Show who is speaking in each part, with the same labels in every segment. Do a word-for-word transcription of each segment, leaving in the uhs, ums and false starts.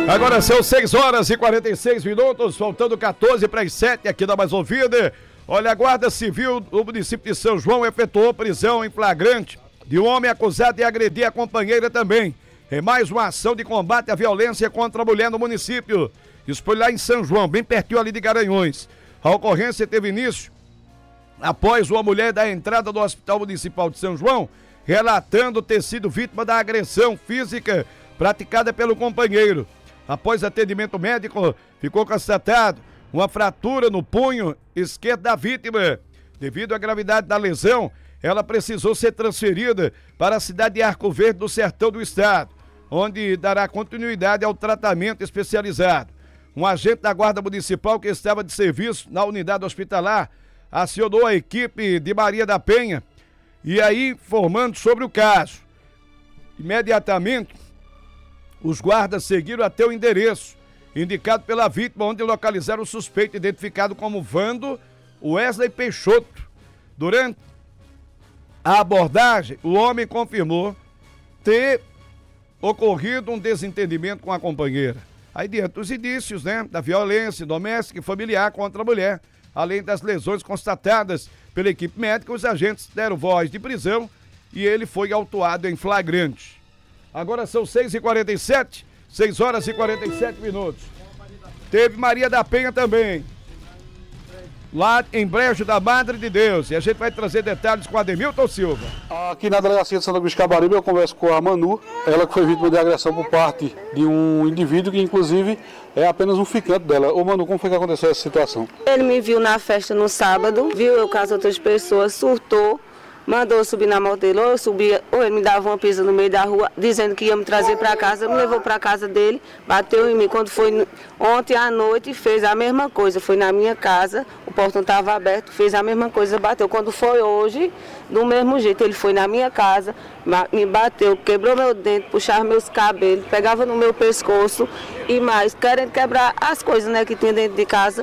Speaker 1: Agora são seis horas e quarenta e seis minutos, faltando quatorze para as sete aqui da Mais Ouvida. Olha, a Guarda Civil do município de São João efetuou prisão em flagrante de um homem acusado de agredir a companheira também. É mais uma ação de combate à violência contra a mulher no município. Isso foi lá em São João, bem pertinho ali de Garanhuns. A ocorrência teve início após uma mulher da entrada do Hospital Municipal de São João relatando ter sido vítima da agressão física praticada pelo companheiro. Após atendimento médico, ficou constatado uma fratura no punho esquerdo da vítima. Devido à gravidade da lesão, ela precisou ser transferida para a cidade de Arco Verde, do sertão do estado, onde dará continuidade ao tratamento especializado. Um agente da Guarda Municipal que estava de serviço na unidade hospitalar acionou a equipe de Maria da Penha e aí informando sobre o caso. Imediatamente, os guardas seguiram até o endereço indicado pela vítima, onde localizaram o suspeito identificado como Vando Wesley Peixoto. Durante a abordagem, o homem confirmou ter ocorrido um desentendimento com a companheira. Aí diante dos indícios, né, da violência doméstica e familiar contra a mulher, além das lesões constatadas pela equipe médica, os agentes deram voz de prisão e ele foi autuado em flagrante. Agora são seis e quarenta e sete, seis horas e quarenta e sete minutos. Teve Maria da Penha também, lá em Brejo da Madre de Deus. E a gente vai trazer detalhes com a Ademilton Silva.
Speaker 2: Aqui na delegacia de Santa Cruz de Cabaribe eu converso com a Manu, ela que foi vítima de agressão por parte de um indivíduo que inclusive é apenas um ficante dela. Ô Manu, como foi que aconteceu essa situação?
Speaker 3: Ele me viu na festa no sábado, viu eu com as outras pessoas, surtou, mandou eu subir na moto dele, ou eu subia, ou ele me dava uma pisa no meio da rua, dizendo que ia me trazer para casa, me levou para casa dele, bateu em mim. Quando foi ontem à noite, fez a mesma coisa, foi na minha casa, o portão estava aberto, fez a mesma coisa, bateu. Quando foi hoje, do mesmo jeito, ele foi na minha casa, me bateu, quebrou meu dente, puxava meus cabelos, pegava no meu pescoço e mais, querendo quebrar as coisas, né, que tinha dentro de casa.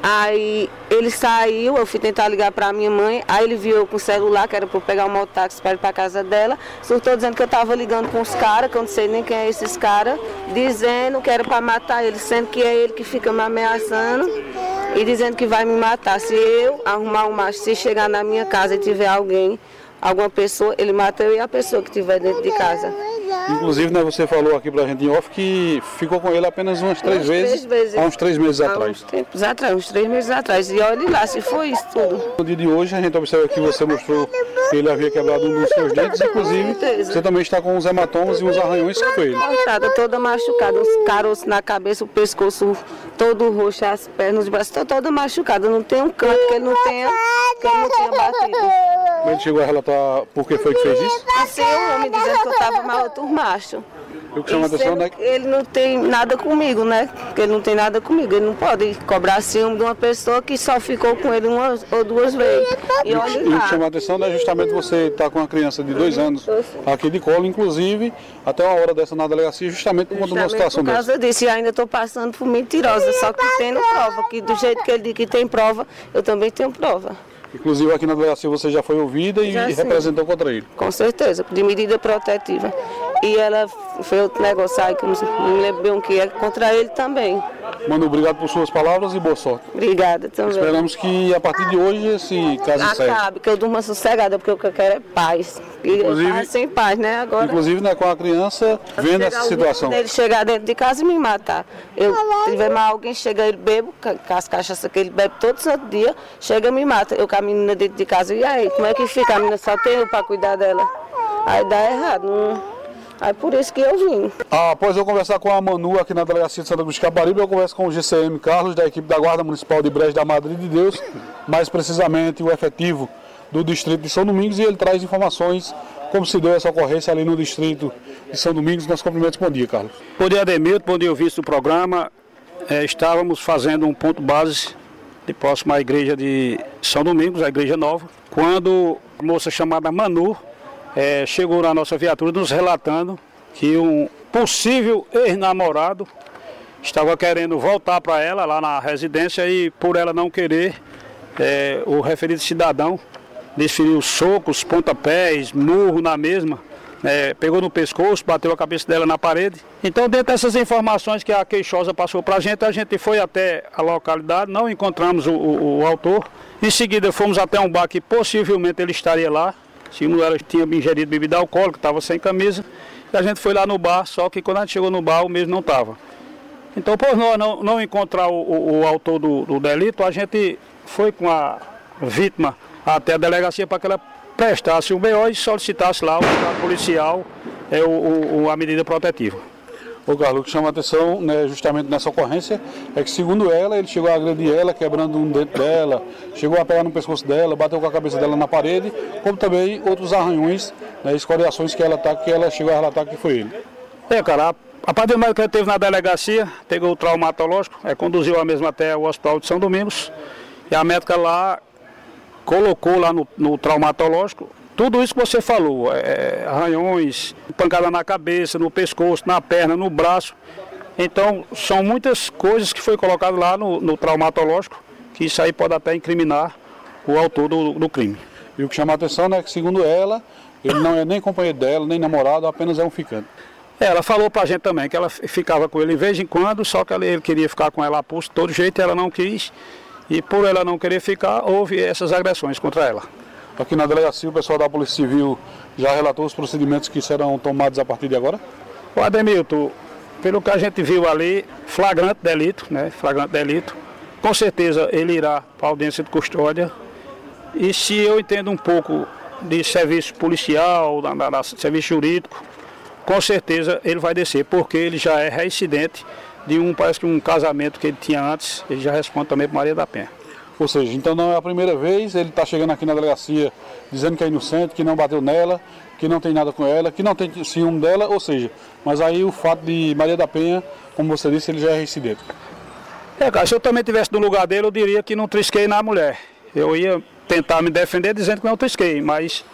Speaker 3: Aí ele saiu, eu fui tentar ligar para minha mãe, aí ele viu eu com o celular, que era para eu pegar um mototáxi para ir para casa dela, surtou dizendo que eu estava ligando com os caras, que eu não sei nem quem é esses caras, dizendo que era para matar ele, sendo que é ele que fica me ameaçando e dizendo que vai me matar. Se eu arrumar um macho, se chegar na minha casa e tiver alguém, alguma pessoa, ele mata eu e a pessoa que estiver dentro de casa.
Speaker 2: Inclusive, né, você falou aqui pra gente em off que ficou com ele apenas umas três, umas vezes, três vezes, há uns três meses há atrás.
Speaker 3: Uns tempos atrás, uns três meses atrás. E olhe lá, se foi isso tudo.
Speaker 2: No dia de hoje, a gente observa que você mostrou que ele havia quebrado um dos seus dentes, inclusive você também está com os hematomas e os arranhões que foi ele.
Speaker 3: Cortada, toda machucada, os caroços na cabeça, o pescoço todo roxo, as pernas, os braços, estou toda machucada. Não tem um canto que ele não tenha, que ele não tenha batido.
Speaker 2: Mas ele chegou a relatar por que foi que fez isso?
Speaker 3: Assim, o homem dizendo que eu estava mal outro macho.
Speaker 2: O que chama a atenção, né?
Speaker 3: Ele não tem nada comigo, né? Porque ele não tem nada comigo. Ele não pode cobrar ciúme de uma pessoa que só ficou com ele uma ou duas vezes. E olha
Speaker 2: lá. E o que chama a atenção é justamente você estar com uma criança de dois anos aqui de colo, inclusive, até uma hora dessa na delegacia, justamente por conta de uma situação dessa.
Speaker 3: Por causa disso, e ainda estou passando por mentirosa, só que tendo prova, que do jeito que ele diz que tem prova, eu também tenho prova.
Speaker 2: Inclusive aqui na delegacia você já foi ouvida e já, representou contra ele?
Speaker 3: Com certeza, de medida protetiva. E ela fez outro negócio aí que eu não me lembro bem o que é, contra ele também.
Speaker 2: Mano, obrigado por suas palavras e boa sorte.
Speaker 3: Obrigada também.
Speaker 2: Esperamos que a partir de hoje esse caso encerre.
Speaker 3: Acabe, que eu durma sossegada, porque o que eu quero é paz.
Speaker 2: Inclusive,
Speaker 3: paz sem paz, né? Agora,
Speaker 2: inclusive né, com a criança vendo essa situação.
Speaker 3: Ele chegar dentro de casa e me matar. Eu tiver mal, alguém chega, ele bebo, com as cachaças que ele bebe todo santo dia, chega e me mata. Eu com a menina dentro de casa, e aí, como é que fica? A menina só tem eu para cuidar dela. Aí dá errado, não... Aí por isso que eu vim.
Speaker 2: Ah, após eu conversar com a Manu aqui na delegacia de Santa Cruz de Cabaribe, eu converso com o G C M Carlos, da equipe da Guarda Municipal de Brejo da Madre de Deus, mais precisamente o efetivo do distrito de São Domingos, e ele traz informações como se deu essa ocorrência ali no distrito de São Domingos. Nossos cumprimentos, bom dia, Carlos.
Speaker 4: Bom dia, Ademilton, bom dia, ouvinte do programa. É, estávamos fazendo um ponto base de próximo à igreja de São Domingos, a igreja nova, quando a moça chamada Manu É, chegou na nossa viatura nos relatando que um possível ex-namorado estava querendo voltar para ela lá na residência e por ela não querer, é, o referido cidadão desferiu socos, pontapés, murro na mesma, É, pegou no pescoço, bateu a cabeça dela na parede. Então, dentro dessas informações que a queixosa passou para a gente, a gente foi até a localidade, não encontramos o, o, o autor. Em seguida, fomos até um bar que possivelmente ele estaria lá. Segundo ela, tinha ingerido bebida alcoólica, estava sem camisa. E a gente foi lá no bar, só que quando a gente chegou no bar, o mesmo não estava. Então, por nós não, não encontrar o, o, o autor do, do delito, a gente foi com a vítima até a delegacia para que ela prestasse o B O e solicitasse lá o estado policial é, o, o, a medida protetiva.
Speaker 2: O Carlos, o que chama a atenção, né, justamente nessa ocorrência, é que segundo ela, ele chegou a agredir ela, quebrando um dente dela, chegou a pegar no pescoço dela, bateu com a cabeça dela na parede, como também outros arranhões, né, escoriações que ela, tá, que ela chegou a relatar que foi ele.
Speaker 4: É, cara, a, a partir do momento que ele teve na delegacia, pegou o traumatológico, é, conduziu a mesma até o hospital de São Domingos, e a médica lá colocou lá no, no traumatológico tudo isso que você falou, é, arranhões, pancada na cabeça, no pescoço, na perna, no braço. Então, são muitas coisas que foi colocado lá no, no traumatológico, que isso aí pode até incriminar o autor do, do crime.
Speaker 2: E o que chama a atenção é que, segundo ela, ele não é nem companheiro dela, nem namorado, apenas é um ficante.
Speaker 4: É, ela falou pra gente também que ela ficava com ele de vez em quando, só que ele queria ficar com ela a pulso de todo jeito, ela não quis. E por ela não querer ficar, houve essas agressões contra ela.
Speaker 2: Aqui na delegacia, o pessoal da Polícia Civil já relatou os procedimentos que serão tomados a partir de agora?
Speaker 4: O Ademilton, pelo que a gente viu ali, flagrante delito, né? Flagrante delito. Com certeza ele irá para a audiência de custódia. E se eu entendo um pouco de serviço policial, da, da, da, serviço jurídico, com certeza ele vai descer, porque ele já é reincidente de um, parece que um casamento que ele tinha antes, ele já responde também para Maria da Penha.
Speaker 2: Ou seja, então não é a primeira vez, ele está chegando aqui na delegacia dizendo que é inocente, que não bateu nela, que não tem nada com ela, que não tem ciúme dela, ou seja, mas aí o fato de Maria da Penha, como você disse, ele já é reincidente.
Speaker 4: É, cara, se eu também estivesse no lugar dele, eu diria que não trisquei na mulher. Eu ia tentar me defender dizendo que não trisquei, mas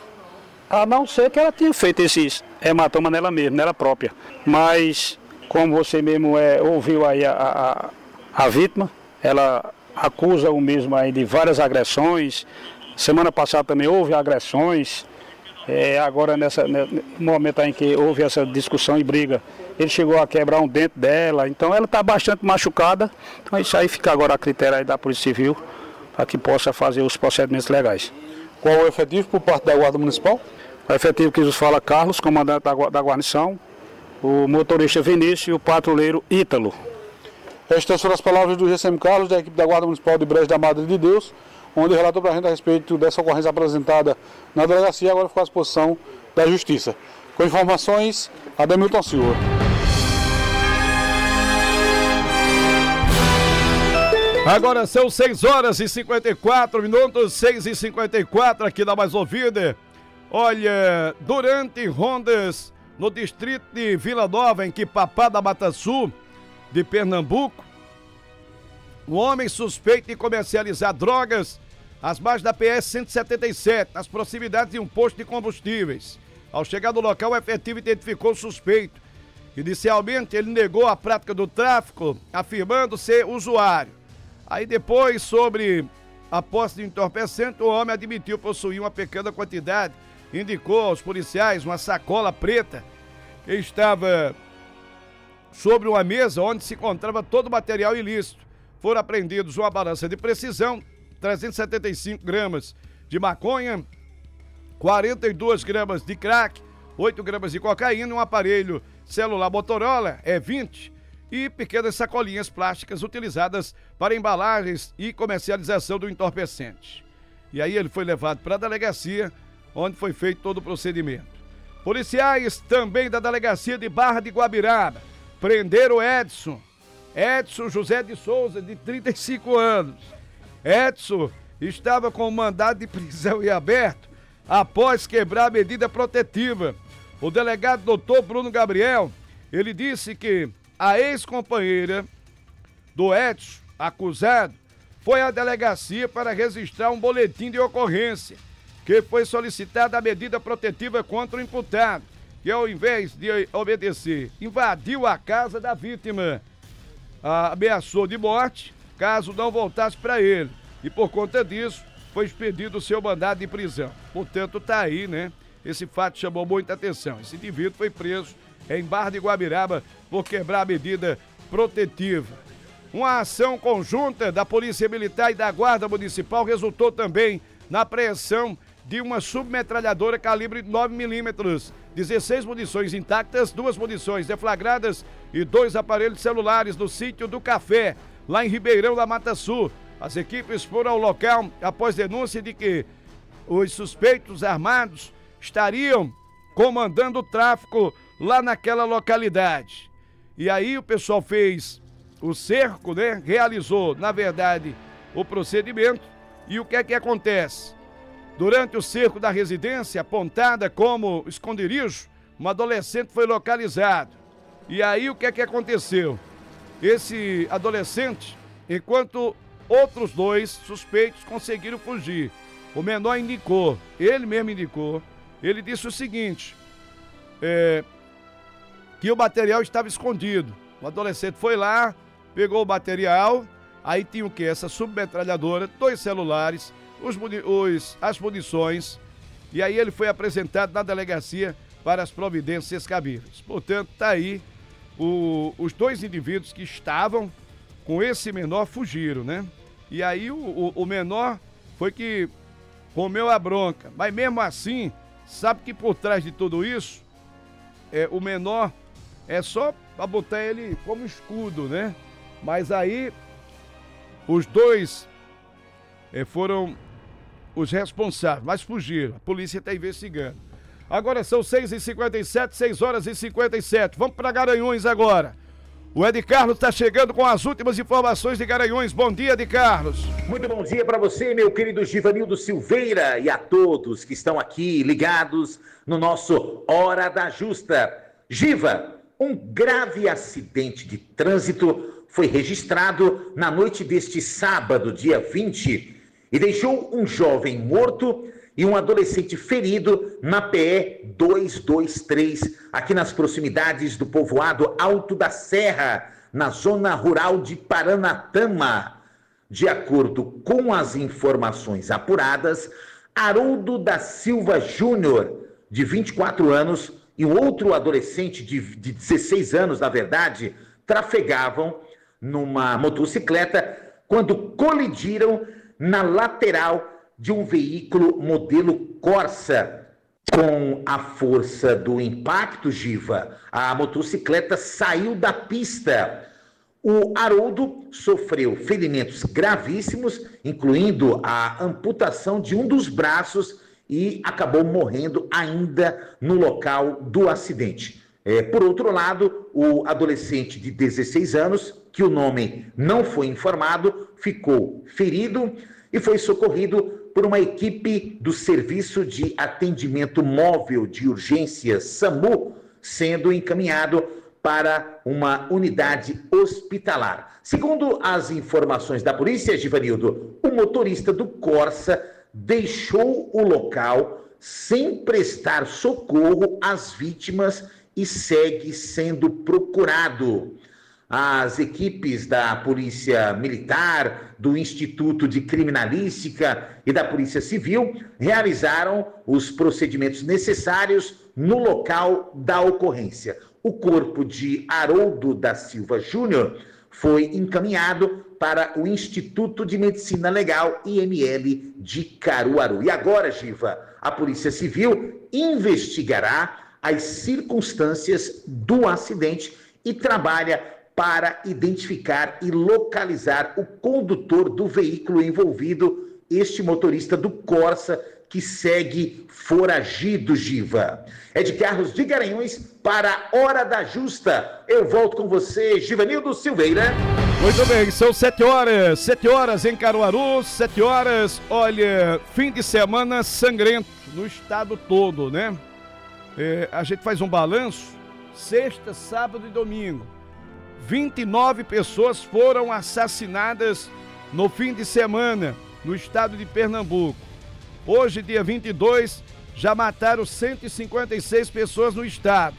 Speaker 4: a não ser que ela tinha feito esses hematoma nela mesma, nela própria. Mas, como você mesmo é, ouviu aí a, a, a vítima, ela acusa o mesmo aí de várias agressões. Semana passada também houve agressões. É, agora, nessa, no momento em que houve essa discussão e briga, ele chegou a quebrar um dente dela. Então, ela está bastante machucada. Então, isso aí fica agora a critério aí da Polícia Civil, para que possa fazer os procedimentos legais.
Speaker 2: Qual o efetivo por parte da Guarda Municipal?
Speaker 4: O efetivo que nos fala Carlos, comandante da, da guarnição, o motorista Vinícius e o patrulheiro Ítalo.
Speaker 2: Estas foram as palavras do G C M Carlos, da equipe da Guarda Municipal de Brejo da Madre de Deus, onde relatou para a gente a respeito dessa ocorrência apresentada na delegacia e agora ficou à disposição da Justiça. Com informações, Ademilton Silva.
Speaker 1: Agora são seis horas e cinquenta e quatro minutos, seis e cinquenta e quatro aqui na Mais Ouvida. Olha, durante rondas no distrito de Vila Nova, em Quipapá da Mata Sul, de Pernambuco, um homem suspeito de comercializar drogas às margens da P S cento e setenta e sete, nas proximidades de um posto de combustíveis. Ao chegar no local, o efetivo identificou o suspeito. Inicialmente, ele negou a prática do tráfico, afirmando ser usuário. Aí depois, sobre a posse de entorpecente, o homem admitiu possuir uma pequena quantidade. Indicou aos policiais uma sacola preta que estava sobre uma mesa onde se encontrava todo o material ilícito. Foram apreendidos uma balança de precisão, trezentos e setenta e cinco gramas de maconha, quarenta e duas gramas de crack, oito gramas de cocaína, um aparelho celular Motorola E vinte e pequenas sacolinhas plásticas utilizadas para embalagens e comercialização do entorpecente. E aí ele foi levado para a delegacia, onde foi feito todo o procedimento. Policiais também da delegacia de Barra de Guabiraba prenderam Edson, Edson José de Souza, de trinta e cinco anos. Edson estava com mandado de prisão em aberto após quebrar a medida protetiva. O delegado doutor Bruno Gabriel, ele disse que a ex-companheira do Edson, acusado, foi à delegacia para registrar um boletim de ocorrência, que foi solicitada a medida protetiva contra o imputado, que ao invés de obedecer, invadiu a casa da vítima, a, ameaçou de morte caso não voltasse para ele, e por conta disso foi expedido o seu mandado de prisão. Portanto, tá aí, né? esse fato chamou muita atenção. Esse indivíduo foi preso em Barra de Guabiraba por quebrar a medida protetiva. Uma ação conjunta da Polícia Militar e da Guarda Municipal resultou também na apreensão de uma submetralhadora calibre nove milímetros, dezesseis munições intactas, duas munições deflagradas e dois aparelhos celulares no sítio do Café, lá em Ribeirão da Mata Sul. As equipes foram ao local após denúncia de que os suspeitos armados estariam comandando o tráfico lá naquela localidade. E aí o pessoal fez o cerco, né? Realizou, na verdade, o procedimento. E o que é que acontece? Durante o cerco da residência, apontada como esconderijo, um adolescente foi localizado. E aí o que é que aconteceu? Esse adolescente, enquanto outros dois suspeitos conseguiram fugir, o menor indicou, ele mesmo indicou, ele disse o seguinte, é, que o material estava escondido. O adolescente foi lá, pegou o material, aí tinha o que? Essa submetralhadora, dois celulares, os, os, as munições, e aí ele foi apresentado na delegacia para as providências cabíveis. Portanto, tá aí, o, os dois indivíduos que estavam com esse menor fugiram, né? E aí o, o, o menor foi que comeu a bronca, mas mesmo assim, sabe que por trás de tudo isso, é, o menor é só para botar ele como escudo, né? Mas aí, os dois é, foram os responsáveis, mas fugiram. A polícia está investigando. Agora são seis e cinquenta e sete, seis horas e cinquenta e sete. Vamos para Garanhuns agora. O Ed Carlos está chegando com as últimas informações de Garanhuns. Bom dia, Ed Carlos.
Speaker 5: Muito bom dia para você, meu querido Givanildo Silveira, e a todos que estão aqui ligados no nosso Hora da Justa. Giva, um grave acidente de trânsito foi registrado na noite deste sábado, dia vinte, e deixou um jovem morto e um adolescente ferido na P E duzentos e vinte e três, aqui nas proximidades do povoado Alto da Serra, na zona rural de Paranatama. De acordo com as informações apuradas, Haroldo da Silva Júnior, de vinte e quatro anos, e um outro adolescente de, de dezesseis anos, na verdade, trafegavam numa motocicleta quando colidiram na lateral de um veículo modelo Corsa. Com a força do impacto, Giva, a motocicleta saiu da pista. O Haroldo sofreu ferimentos gravíssimos, incluindo a amputação de um dos braços, e acabou morrendo ainda no local do acidente. É, por outro lado, o adolescente de dezesseis anos, que o nome não foi informado, ficou ferido e foi socorrido por uma equipe do Serviço de Atendimento Móvel de Urgências, SAMU, sendo encaminhado para uma unidade hospitalar. Segundo as informações da polícia, Givanildo, o motorista do Corsa deixou o local sem prestar socorro às vítimas e segue sendo procurado. As equipes da Polícia Militar, do Instituto de Criminalística e da Polícia Civil realizaram os procedimentos necessários no local da ocorrência. O corpo de Haroldo da Silva Júnior foi encaminhado para o Instituto de Medicina Legal I M L de Caruaru. E agora, Giva, a Polícia Civil investigará as circunstâncias do acidente e trabalha para identificar e localizar o condutor do veículo envolvido, este motorista do Corsa, que segue foragido, Giva. É de Carlos de Garanhuns para a Hora da Justa. Eu volto com você, Givanildo Silveira.
Speaker 1: Muito bem, são sete horas, sete horas em Caruaru, sete horas, olha, fim de semana sangrento no estado todo, né? É, a gente faz um balanço, sexta, sábado e domingo. vinte e nove pessoas foram assassinadas no fim de semana no estado de Pernambuco. Hoje, dia vinte e dois, já mataram cento e cinquenta e seis pessoas no estado.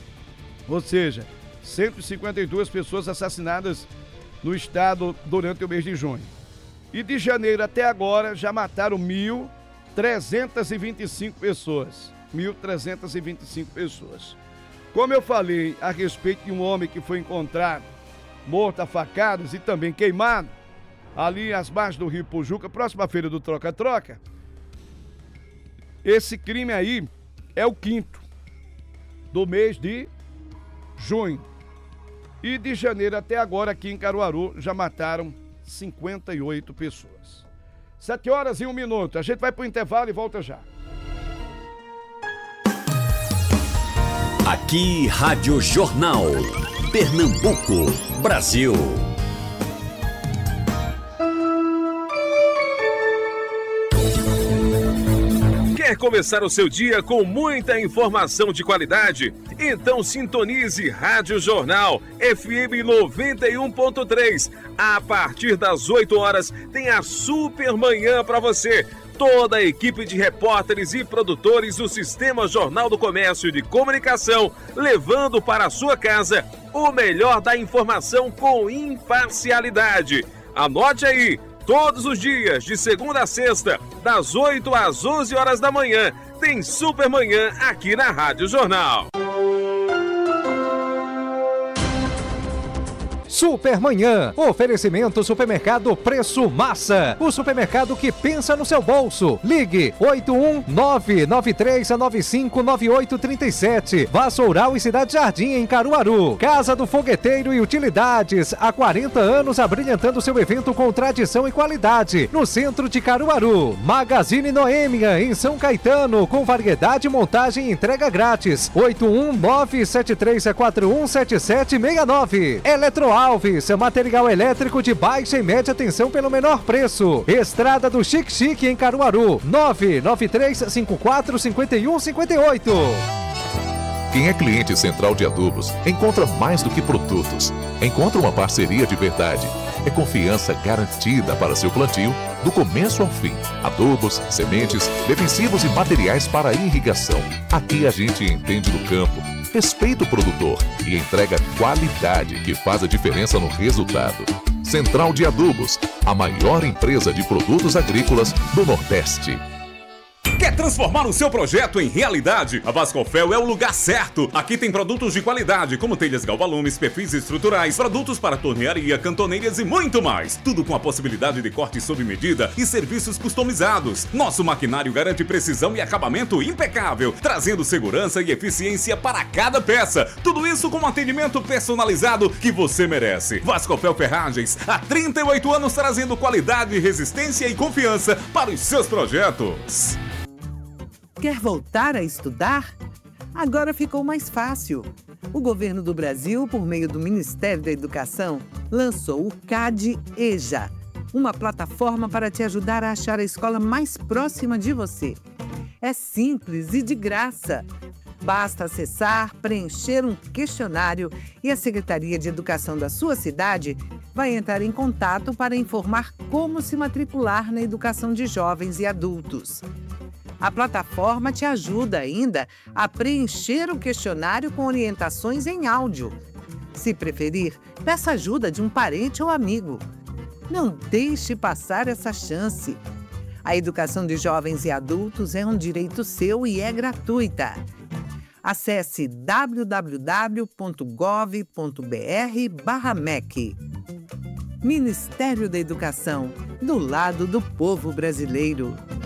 Speaker 1: Ou seja, cento e cinquenta e duas pessoas assassinadas no estado durante o mês de junho. E de janeiro até agora já mataram mil trezentas e vinte e cinco pessoas. mil trezentas e vinte e cinco pessoas. Como eu falei a respeito de um homem que foi encontrado morto a facadas e também queimado, ali às margens do Rio Pujuca, próxima à feira do Troca-Troca, esse crime aí é o quinto do mês de junho. E de janeiro até agora, aqui em Caruaru, já mataram cinquenta e oito pessoas. Sete horas e um minuto. A gente vai para o intervalo e volta já.
Speaker 6: Aqui, Rádio Jornal. Pernambuco, Brasil.
Speaker 7: Quer começar o seu dia com muita informação de qualidade? Então sintonize Rádio Jornal F M noventa e um ponto três. A partir das oito horas tem a super manhã para você. Toda a equipe de repórteres e produtores do Sistema Jornal do Comércio de Comunicação, levando para a sua casa o melhor da informação com imparcialidade. Anote aí, todos os dias, de segunda a sexta, das oito às onze horas da manhã, tem Super Manhã aqui na Rádio Jornal.
Speaker 8: Supermanhã, oferecimento Supermercado Preço Massa, o supermercado que pensa no seu bolso. Ligue oito um nove nove três nove cinco nove oito três sete, Vassoural e Cidade Jardim em Caruaru. Casa do Fogueteiro e Utilidades, há quarenta anos abrilhantando seu evento com tradição e qualidade, no centro de Caruaru. Magazine Noêmia em São Caetano, com variedade, montagem e entrega grátis. oito um nove sete três quatro um sete sete seis nove. Eletroalves, material elétrico de baixa e média tensão pelo menor preço. Estrada do Chique Chique em Caruaru, nove nove três cinco quatro cinco um cinco oito.
Speaker 9: Quem é cliente Central de Adubos encontra mais do que produtos. Encontra uma parceria de verdade. É confiança garantida para seu plantio, do começo ao fim. Adubos, sementes, defensivos e materiais para irrigação. Aqui a gente entende do campo, respeita o produtor e entrega qualidade que faz a diferença no resultado. Central de Adubos, a maior empresa de produtos agrícolas do Nordeste.
Speaker 10: Quer transformar o seu projeto em realidade? A Vasconfel é o lugar certo. Aqui tem produtos de qualidade, como telhas galvalumes, perfis estruturais, produtos para tornearia, cantoneiras e muito mais. Tudo com a possibilidade de corte sob medida e serviços customizados. Nosso maquinário garante precisão e acabamento impecável, trazendo segurança e eficiência para cada peça. Tudo isso com um atendimento personalizado que você merece. Vasconfel Ferragens, há trinta e oito anos trazendo qualidade, resistência e confiança para os seus projetos.
Speaker 11: Quer voltar a estudar? Agora ficou mais fácil. O governo do Brasil, por meio do Ministério da Educação, lançou o CAD-EJA, uma plataforma para te ajudar a achar a escola mais próxima de você. É simples e de graça. Basta acessar, preencher um questionário e a Secretaria de Educação da sua cidade vai entrar em contato para informar como se matricular na educação de jovens e adultos. A plataforma te ajuda ainda a preencher o questionário com orientações em áudio. Se preferir, peça ajuda de um parente ou amigo. Não deixe passar essa chance. A educação de jovens e adultos é um direito seu e é gratuita. Acesse w w w ponto gov ponto b r barra M E C. Ministério da Educação, do lado do povo brasileiro.